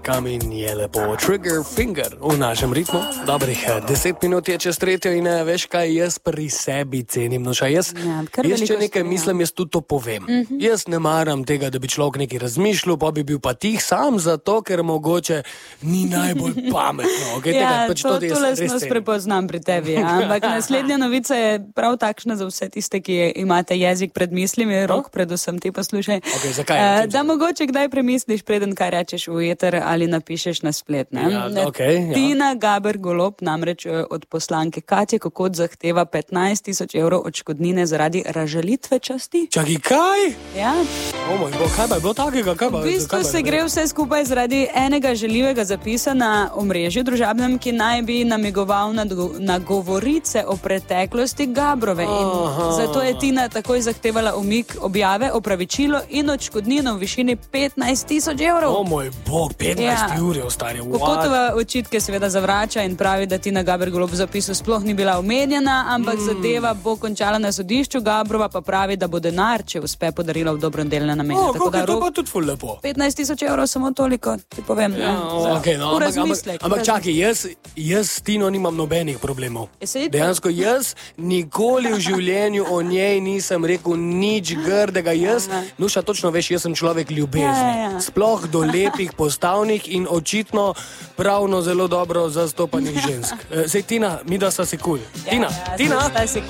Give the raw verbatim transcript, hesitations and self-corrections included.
Kamin je lepo, trigger finger v našem ritmu. Dobrih deset minut je čez tretjo in veš kaj, jaz pri sebi cenim. No, jaz, Ja, jaz če nekaj mislim, jaz tudi to povem. Mm-hmm. Jaz ne maram tega, da bi človek nekaj razmišljal, pa bi bil pa tih sam zato, ker mogoče ni najbolj pametno. Okay, ja, tega, pač to, to to lesnost prepoznam pri tebi. Ja. Ampak naslednja novica je prav takšna za vse tiste, ki imate jezik pred mislimi, Rok, predvsem ti poslušaj. Okay, zakaj, uh, da mogoče kdaj premisliš, preden kaj rečeš v eter ali napišeš na splet. Ne? Ja, okay, ja. Tina Gaber Golob namreč od poslanke Katje Kokot zahteva petnajst tisoč evrov odškodnine zaradi razžalitve časti. Čakaj, kaj? Ja. O moj bog, kaj pa je bilo takega? Kaj pa, v bistvu kaj pa se gre vse skupaj zaradi enega žaljivega zapisa na omrežju družabnem, ki naj bi namigoval na, na govorice o preteklosti Gabrove. In zato je Tina takoj zahtevala umik objave, opravičilo in odškodnino v višini petnajst tisoč evrov. O moj bog, petnajst jurjev, stari. Kokotova očitke seveda zavrača in pravi, da Tina Gaber Golob v zapisu sploh ni bila omenjena, ampak mm. zadeva bo končala na sodišču. Gabrova pa pravi, da bo denar, če uspe, podarila v dobrodelne namene. O, tako da to pa tudi ful lepo. petnajst tisoč evrov, samo toliko, ti povem. Ja, ne, okay, no, ampak, ampak, ampak čakaj, jaz, jaz s Tino nimam nobenih problemov. Dejansko jaz nikoli v življenju o njej nisem rekel nič grdega. Jaz, Nuša, točno veš, jaz sem človek ljubezni. Ja, ja. Sploh do lepih postavnih in očitno pravno zelo dobro zastopanih žensk. Sej Tina, mi da sta si kul. Cool. Ja, Tina, ja, Tina. sta si